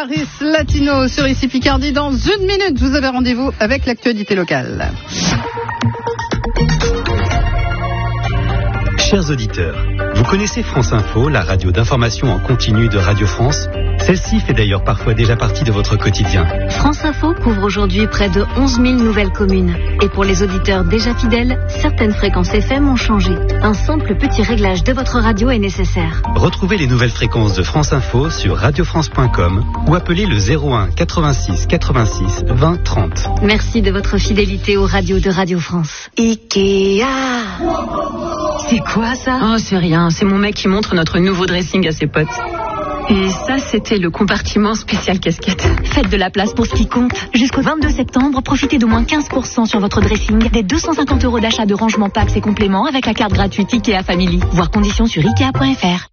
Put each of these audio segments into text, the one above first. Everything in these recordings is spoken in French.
Paris Latino sur ici Picardie. Dans une minute, vous avez rendez-vous avec l'actualité locale. Chers auditeurs, vous connaissez France Info, la radio d'information en continu de Radio France? Celle-ci fait d'ailleurs parfois déjà partie de votre quotidien. France Info couvre aujourd'hui près de 11 000 nouvelles communes. Et pour les auditeurs déjà fidèles, certaines fréquences FM ont changé. Un simple petit réglage de votre radio est nécessaire. Retrouvez les nouvelles fréquences de France Info sur radiofrance.com ou appelez le 01 86 86 20 30. Merci de votre fidélité aux radios de Radio France. Ikea. C'est quoi ça? Oh, c'est rien. C'est mon mec qui montre notre nouveau dressing à ses potes. Et ça, c'était le compartiment spécial casquette. Faites de la place pour ce qui compte. Jusqu'au 22 septembre, profitez d'au moins 15% sur votre dressing, des 250 € d'achat de rangement packs et compléments avec la carte gratuite Ikea Family. Voir conditions sur ikea.fr.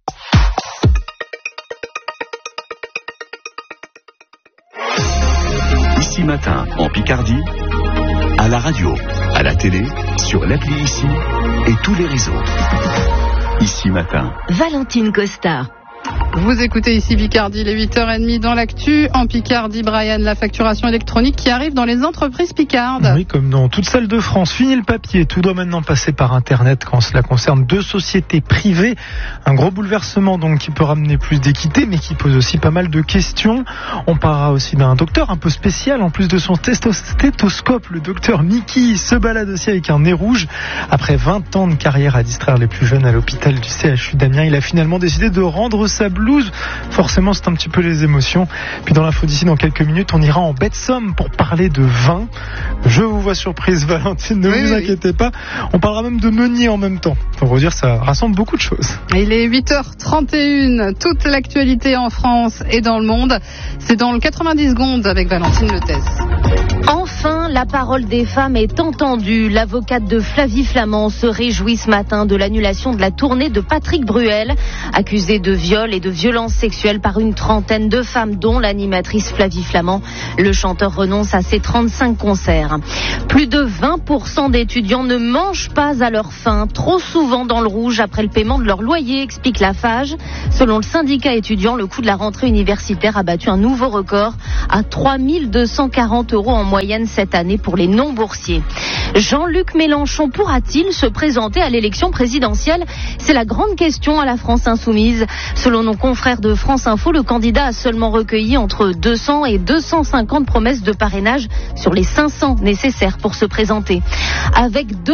Ici Matin, en Picardie, à la radio, à la télé, sur l'appli Ici et tous les réseaux. Ici Matin. Valentine Costa. Vous écoutez ici Picardie, il est 8h30 dans l'actu. En Picardie, Brian, la facturation électronique qui arrive dans les entreprises picardes. Oui, comme dans toutes celles de France. Fini le papier, tout doit maintenant passer par Internet quand cela concerne 2 sociétés privées. Un gros bouleversement donc qui peut ramener plus d'équité, mais qui pose aussi pas mal de questions. On parlera aussi d'un docteur un peu spécial. En plus de son stéthoscope, le docteur Mickey se balade aussi avec un nez rouge. Après 20 ans de carrière à distraire les plus jeunes à l'hôpital du CHU d'Amiens, il a finalement décidé de rendre sa blouse. Forcément, c'est un petit peu les émotions. Puis dans l'info d'ici, dans quelques minutes, on ira en baie de Somme pour parler de vin. Je vous vois surprise, Valentine, ne vous inquiétez pas. On parlera même de meunier en même temps. Pour vous dire, ça rassemble beaucoup de choses. Il est 8h31. Toute l'actualité en France et dans le monde, c'est dans le 90 secondes avec Valentine Letès. Enfin, la parole des femmes est entendue. L'avocate de Flavie Flament se réjouit ce matin de l'annulation de la tournée de Patrick Bruel, accusé de viol et de violences sexuelles par une trentaine de femmes, dont l'animatrice Flavie Flament. Le chanteur renonce à ses 35 concerts. Plus de 20% d'étudiants ne mangent pas à leur faim, trop souvent dans le rouge après le paiement de leur loyer, explique la FAGE. Selon le syndicat étudiant, le coût de la rentrée universitaire a battu un nouveau record à 3 240 € en moyenne cette année pour les non-boursiers. Jean-Luc Mélenchon pourra-t-il se présenter à l'élection présidentielle? C'est la grande question à la France Insoumise. Selon nos confrères de France Info, le candidat a seulement recueilli entre 200 et 250 promesses de parrainage sur les 500 nécessaires pour se présenter. Avec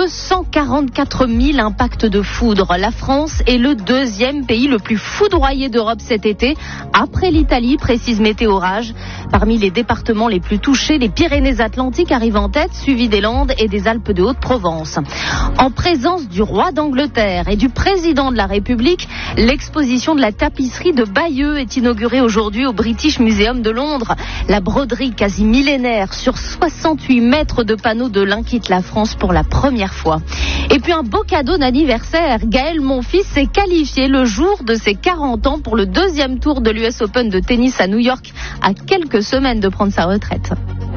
244 000 impacts de foudre, la France est le 2e pays le plus foudroyé d'Europe cet été, après l'Italie, précise Météorage. Parmi les départements les plus touchés, les Pyrénées-Atlantiques arrivent en tête, suivis des Landes et des Alpes de Haute-Provence. En présence du roi d'Angleterre et du président de la République, l'exposition de la tapisserie de Bayeux est inaugurée aujourd'hui au British Museum de Londres. La broderie quasi millénaire sur 68 mètres de panneaux de l'Ain quitte la France pour la première fois. Et puis un beau cadeau d'anniversaire. Gaël Monfils s'est qualifié le jour de ses 40 ans pour le 2e tour de l'US Open de tennis à New York, à quelques semaines de prendre sa retraite.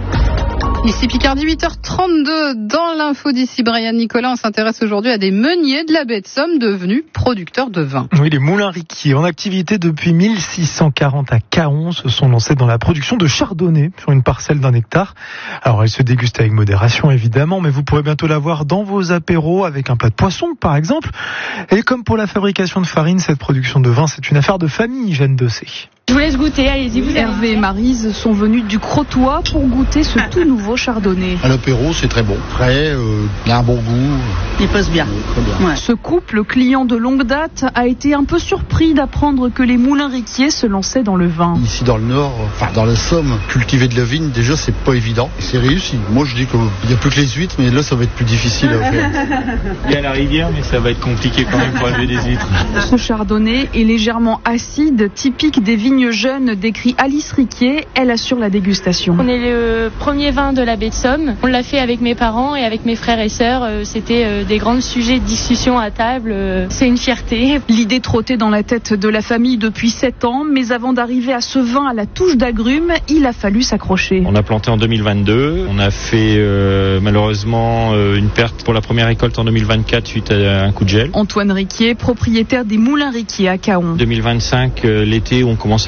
Ici Picardie, 8h32 dans l'info d'ici Brian Nicolas. On s'intéresse aujourd'hui à des meuniers de la baie de Somme devenus producteurs de vin. Oui, les moulins Riquier, en activité depuis 1640 à Caon, se sont lancés dans la production de chardonnay sur une parcelle d'1 hectare. Alors, elle se déguste avec modération, évidemment, mais vous pourrez bientôt la voir dans vos apéros avec un plat de poisson, par exemple. Et comme pour la fabrication de farine, cette production de vin, c'est une affaire de famille, Jeanne Dossé. Je vous laisse goûter, allez-y. Hervé et Maryse sont venus du Crotoy pour goûter ce tout nouveau chardonnay. À l'apéro, c'est très bon. Frais, il a un bon goût. Il passe bien. Très bien. Ouais. Ce couple, client de longue date, a été un peu surpris d'apprendre que les moulins Riquier se lançaient dans le vin. Ici dans le Nord, dans la Somme, cultiver de la vigne, déjà, c'est pas évident. C'est réussi. Moi, je dis qu'il n'y a plus que les huîtres, mais là, ça va être plus difficile à faire. Il y a la rivière, mais ça va être compliqué quand même pour élever des huîtres. Ce chardonnay est légèrement acide, typique des vignes jeunes, décrit Alice Riquier. Elle assure la dégustation. On est le premier vin de la baie de Somme. On l'a fait avec mes parents et avec mes frères et sœurs. C'était des grands sujets de discussion à table. C'est une fierté. L'idée trottait dans la tête de la famille depuis 7 ans, mais avant d'arriver à ce vin à la touche d'agrumes, il a fallu s'accrocher. On a planté en 2022. On a fait malheureusement une perte pour la première récolte en 2024 suite à un coup de gel. Antoine Riquier, propriétaire des moulins Riquier à Caon. 2025, l'été, on commence à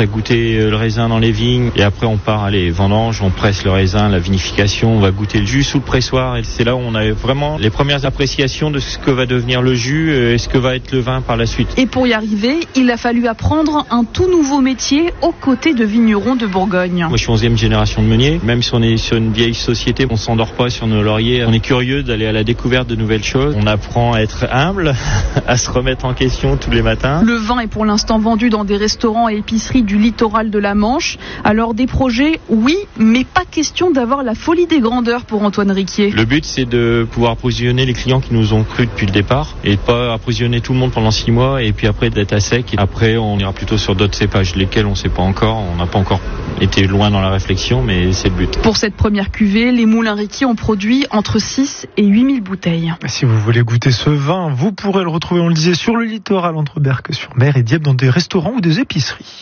à goûter le raisin dans les vignes et après on part à les vendanges, on presse le raisin, la vinification, on va goûter le jus sous le pressoir et c'est là où on a vraiment les premières appréciations de ce que va devenir le jus et ce que va être le vin par la suite. Et pour y arriver, il a fallu apprendre un tout nouveau métier aux côtés de vignerons de Bourgogne. Moi je suis 11e génération de meunier, même si on est sur une vieille société, on s'endort pas sur nos lauriers, on est curieux d'aller à la découverte de nouvelles choses, on apprend à être humble, à se remettre en question tous les matins. Le vin est pour l'instant vendu dans des restaurants et épiceries du littoral de la Manche. Alors des projets, oui, mais pas question d'avoir la folie des grandeurs pour Antoine Riquier. Le but c'est de pouvoir approvisionner les clients qui nous ont cru depuis le départ et de pas approvisionner tout le monde pendant 6 mois et puis après d'être à sec. Et après on ira plutôt sur d'autres cépages, lesquels on ne sait pas encore, on n'a pas encore été loin dans la réflexion, mais c'est le but. Pour cette première cuvée, les moulins Riquier ont produit entre 6 et 8 000 bouteilles. Si vous voulez goûter ce vin, vous pourrez le retrouver, on le disait, sur le littoral entre Berck-sur-Mer et Dieppe dans des restaurants ou des épiceries.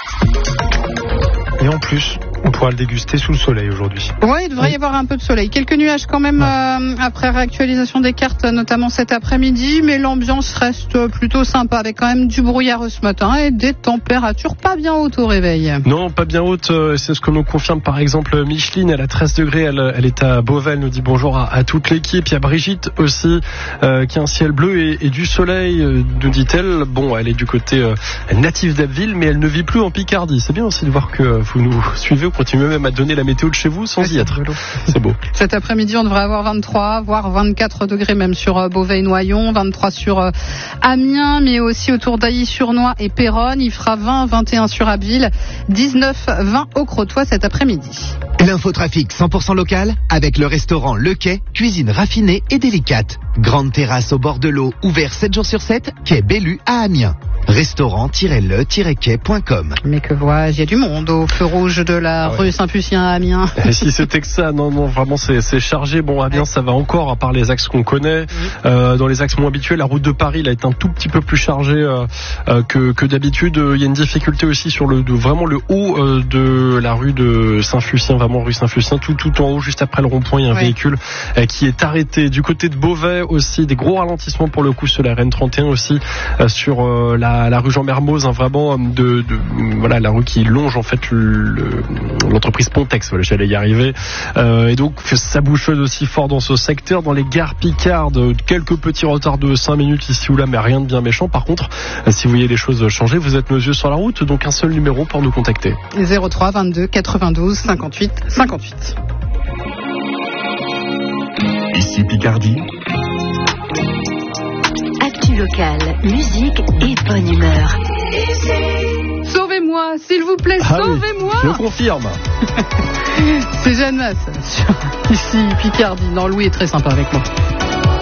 Et en plus, on pourra le déguster sous le soleil aujourd'hui. Oui, il devrait y avoir un peu de soleil. Quelques nuages quand même après réactualisation des cartes, notamment cet après-midi, mais l'ambiance reste plutôt sympa avec quand même du brouillard ce matin et des températures pas bien hautes au réveil. Non, pas bien hautes, c'est ce que nous confirme par exemple Micheline, elle a 13 degrés, elle est à Beauvais, elle nous dit bonjour à toute l'équipe. Il y a Brigitte aussi qui a un ciel bleu et du soleil, nous dit-elle. Bon, elle est du côté natif d'Abbeville, mais elle ne vit plus en Picardie. C'est bien aussi de voir que vous nous suivez, vous continuez même à donner la météo de chez vous sans y être. C'est beau. Cet après-midi, on devrait avoir 23, voire 24 degrés même sur Beauvais et Noyon, 23 sur Amiens, mais aussi autour d'Ailly-sur-Noix et Péronne. Il fera 20, 21 sur Abbeville, 19, 20 au Crotoy cet après-midi. L'infotrafic 100% local avec le restaurant Le Quai, cuisine raffinée et délicate. Grande terrasse au bord de l'eau, ouvert 7 jours sur 7, quai Bellu à Amiens. Restaurant-le-quai.com. Mais que vois-je, il y a du monde au feu rouge de la rue Saint-Lucien à Amiens. Et si c'était que ça, non, vraiment c'est chargé. Bon, Amiens, ça va encore, à part les axes qu'on connaît. Dans les axes moins habituels, la route de Paris, là, est un tout petit peu plus chargée que d'habitude. Il y a une difficulté aussi sur vraiment le haut de la rue de Saint-Lucien, vraiment rue Saint-Lucien, tout en haut, juste après le rond-point, il y a un véhicule qui est arrêté. Du côté de Beauvais aussi, des gros ralentissements pour le coup sur la RN31 aussi, sur la rue Jean-Mermoz, vraiment voilà, la rue qui longe en fait l'entreprise Pontex, voilà, j'allais y arriver. Et donc ça bouchonne aussi fort dans ce secteur. Dans les gares Picardes, quelques petits retards de 5 minutes ici ou là, mais rien de bien méchant. Par contre, si vous voyez les choses changer, vous êtes nos yeux sur la route, donc un seul numéro pour nous contacter. 03 22 92 58 58. Ici Picardie. Actu local, musique et bonne humeur. Sauvez-moi, s'il vous plaît, sauvez-moi. Oui, je confirme. C'est Jeanne Masse, ici Picardie. Non, Louis est très sympa avec moi.